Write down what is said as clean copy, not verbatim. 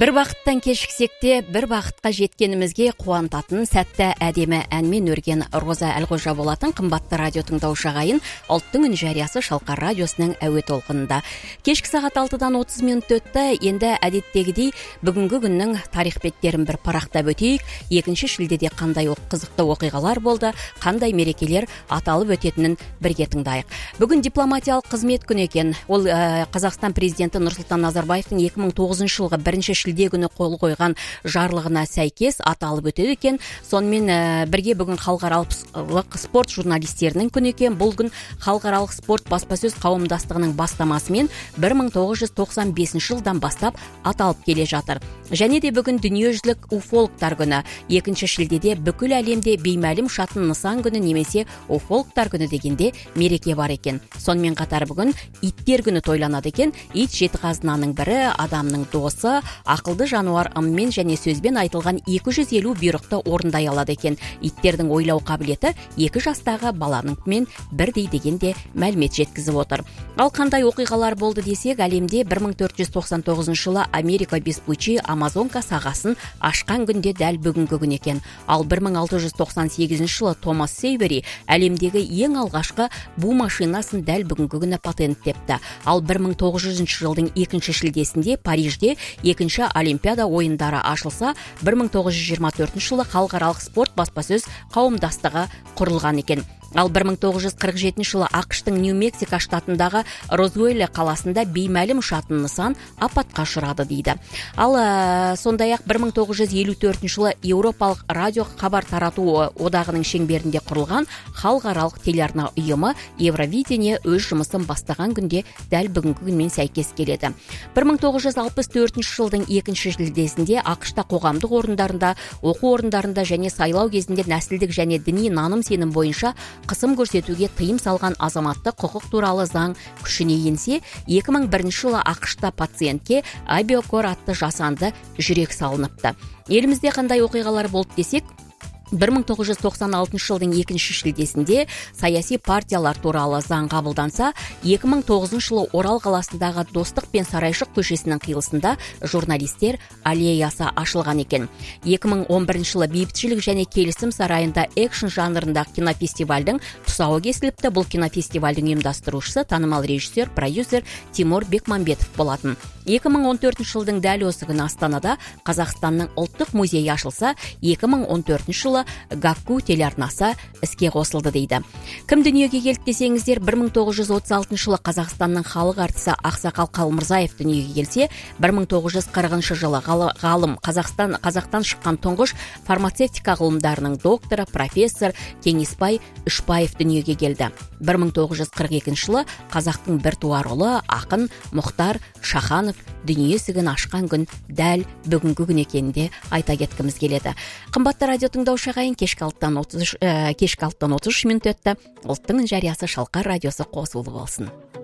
Бір бақыттан кешіксек те, бір бақытқа жеткенімізге қуантатын сәтті әдемі әнмен өрген Роза Әлқожа болатын қымбатты радио тыңдаушы ағайын, ұлттың үн жариясы Шалқар радиосының әуе толқынында. Кешкі сағат 6-дан 30 минут өтті. Енді әдеттегідей бүгінгі күннің тарих беттерін бір парақтап өтейік. 2 шілдеде қандай қызықты оқиғалар болды, қандай мерекелер аталып өтетінін бірге тыңдайық. Бүгін дипломатиялық қызмет күні екен. Ол Қазақстан президенті Нұрсұлтан Назарбаевтың 2009 жылғы 1 шілде күні қол қойған жарлығына сәйкес аталып өтеді екен. Сонымен бірге бүгін халықаралық спорт журналистерінің күні екен. Бұл күн халықаралық спорт баспасөз қауымдастығының бастамасымен 1995 жылдан бастап аталып келе жатыр. Және де бүгін дүниежүзілік уфологтар күні. 2 шілдеде бүкіл әлемде беймәлім ұшатын нысан күні немесе уфологтар күні дегенде мереке бар екен. Сонымен қатар бүгін иттер күні тойланады екен. Ит жеті қазынаның бірі, адамның досы, ақылды жануар ыммен және сөзбен айтылған 250 бұйрықты орындай алады екен. Иттердің ойлау қабілеті 2 жастағы баланыңмен бірдей дегенде мәлімет жеткізіп отыр. Ал қандай оқиғалар болды десек, әлемде 1499 жылы Америка Веспуччи Амазонка сағасын ашқан күнде дәл бүгінгі күн екен. Ал 1698 жылы Томас Сейвери әлемдегі ең алғашқы бу машинасын дәл бүгінгі күні патенттепті. Ал 1900 жылдың 2 шілдесінде Парижде 2 Олимпиада ойындары ашылса, 1924 жылы халықаралық спорт баспасөз қауымдастығы құрылған екен. Ал 1947 жылы ақш-тың Нью-Мексико штатындағы Розуэле қаласында беймәлім ұшатын нысан апатқа ұшырады дейді. Ал сондай-ақ 1954 жылы Еуропалық радио хабар тарату одағының шеңберінде құрылған халықаралық телеарна ұйымы Евровидение өз жұмысын бастаған күнде дәл бүгінгі күнмен сәйкес келеді. 1964 жылдың 2 шілдесінде ақш-та қоғамдық орындарында, оқу орындарында және сайлау кезінде нәсілдік және діни наным сенім бойынша қысым көрсетуге тыйым салған азаматтық құқық туралы заң күшіне енсе, 2001 жылы ақш-та пациентке Абиокор атты жасанды жүрек салыныпты. Елімізде қандай оқиғалар болды десек, 1996 жылдың 2 шілдесінде саяси партиялар туралы заң қабылданса, 2009 жылы Орал қаласындағы Достық пен Сарайшық көшесінің қиылысында журналистер аллеясы ашылған екен. 2011 жылы бейбітшілік және келісім сарайында экшн жанрындағы кинофестивальдің тұсауы кесіліпті. Бұл кинофестивальдің ұйымдастырушысы танымал режиссер, продюсер Тимур Бекмамбетов болатын. 2014 жылдың дәл осы күні Астанада Қазақстанның ұлттық музейі ашылса, 2014 жылы Гакку телеарнасы іске қосылды дейді. Кім дүниеге келді десеңіздер, 1936 жылы Қазақстанның халық артисі Ақсақал Қалмырзаев дүниеге келсе, 1940 жылы ғалым Қазақтан шыққан тұңғыш фармацевтика ғылымдарының докторы, профессор Кеңесбай Үшбаев дүниеге келді. 1942 жылы қазақтың бір туар ұлы ақын Мұхтар Шаханов дүние есігін ашқан күн дәл бүгінгі күн екенде айта кеткіміз келеді. Қымбатты радио тыңдаушы ағайын, кешкі 6-дан 33 минут өтті. Ұлттың үн жариясы Шалқар радиосы қосулы болсын.